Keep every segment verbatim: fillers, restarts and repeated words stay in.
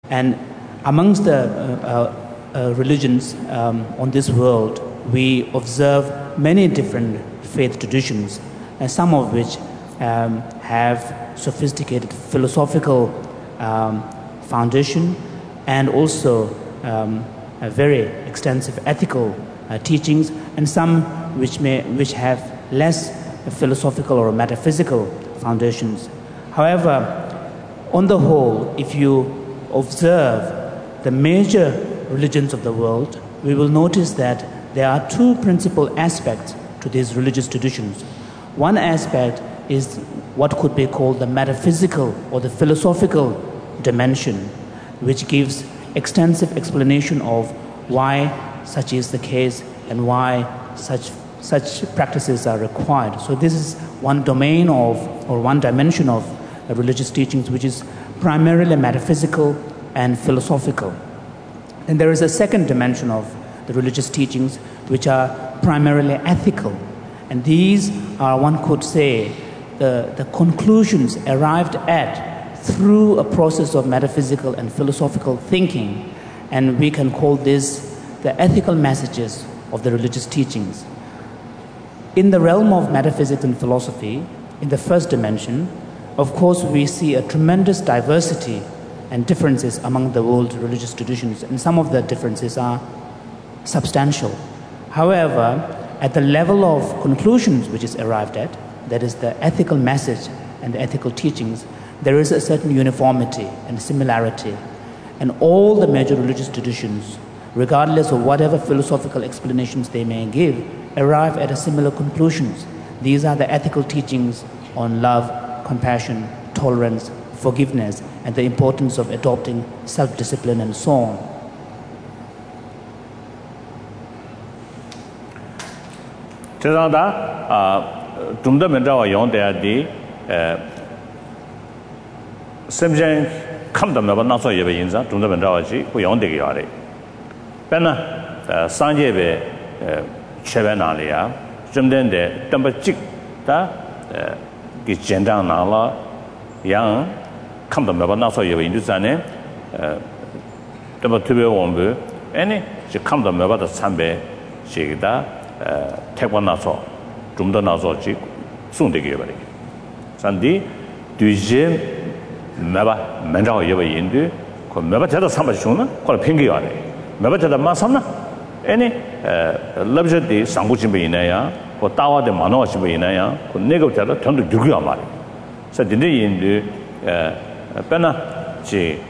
And amongst the uh, uh, religions um, on this world, we observe many different faith traditions, and some of which um, have sophisticated philosophical um, foundation and also um, a very extensive ethical uh, teachings, and some which may which have less philosophical or metaphysical foundations. However, on the whole, if you observe the major religions of the world, we will notice that there are two principal aspects to these religious traditions. One aspect is what could be called the metaphysical or the philosophical dimension, which gives extensive explanation of why such is the case and why such such practices are required. So this is one domain of, or one dimension of uh, religious teachings, which is primarily metaphysical and philosophical. And there is a second dimension of the religious teachings, which are primarily ethical. And these are, one could say, the, the conclusions arrived at through a process of metaphysical and philosophical thinking. And we can call this the ethical messages of the religious teachings. In the realm of metaphysics and philosophy, in the first dimension, of course, we see a tremendous diversity and differences among the world religious traditions, and some of the differences are substantial. However, at the level of conclusions which is arrived at, that is the ethical message and the ethical teachings, there is a certain uniformity and similarity. And all the major religious traditions, regardless of whatever philosophical explanations they may give, arrive at a similar conclusions. These are the ethical teachings on love, compassion, tolerance, forgiveness, and the importance of adopting self-discipline and so on. Chevenalia, Jumden, Dumbachik, da, Gijendang Nala, Yang, come to Mabanaso in Dusane, Dumbatube Wombu, any, she come to Mabata Sambe, she da, Tequanaso, Jumdanaso, Chik, soon to give it. Sandy, Dujim, Maba, Mendao Yeva Indu, Mabata Sambashuna, called Pingiari, Mabata Masana. Any luxury Sanguchimbe inaya, or Tawa de Manoa Chimbeina, or Negota turned to Dugamari. So the day in the Pena, she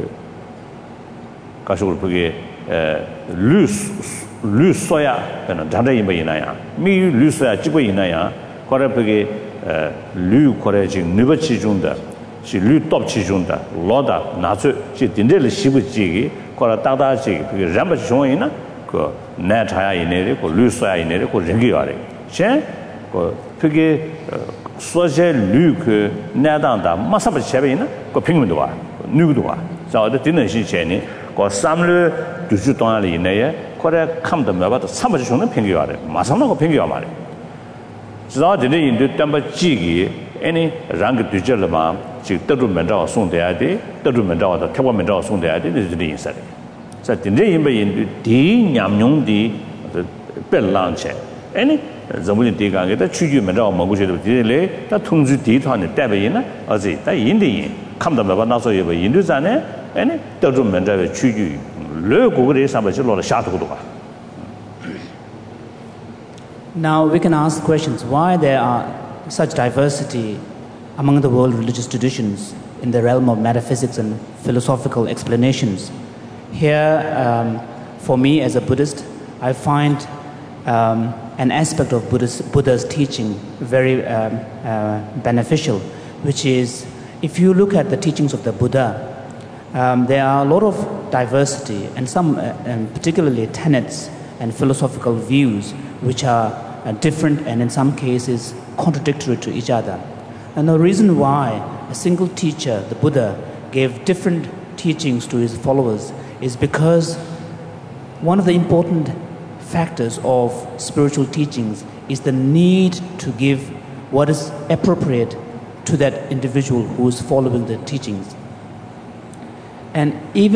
Kashurpugi, loose, loose soya, and a Dada Imbeina, me loose soya Chibuinaya, Korapugi, Lu Koreji, Nubachi Junda, she Lu Top Chijunda, Loda, Natsu, she didn't Shibuji, Koratadaji, Rambachoina. Nataya in it, or Lucia in it, or Rengiari. Chen, or Piggy Soje Luke, Nadanda, Masaba Chavina, or Pingdua, Nudua. So the dinner she chenny, or Samler, Dujutonali in there, Korea come to me about some of the Pingiari, Masama or Pingiamari. So the day in the Tamba Chigi, any rank Dujalama, she Tadu Mendal soon the idea, Tadu Mendal, the Tawa Mendal soon the idea is the inside. So the name in the Yamyong the Bell Launch. Any Zamuli Digang, the Chuju Mendal Mogushi of Dile, that Tunzu Dit on the Tabina, as it, the Indian, come to Mabanaso in Duzane, any Dodum Mendal Chuju, Luguri, somebody or Shatu. Now we can ask questions why there are such diversity among the world religious traditions in the realm of metaphysics and philosophical explanations. Here, um, for me as a Buddhist, I find um, an aspect of Buddha's, Buddha's teaching very um, uh, beneficial, which is, if you look at the teachings of the Buddha, um, there are a lot of diversity and some, uh, um, particularly tenets and philosophical views, which are uh, different and in some cases contradictory to each other. And the reason why a single teacher, the Buddha, gave different teachings to his followers is because one of the important factors of spiritual teachings is the need to give what is appropriate to that individual who is following the teachings. And even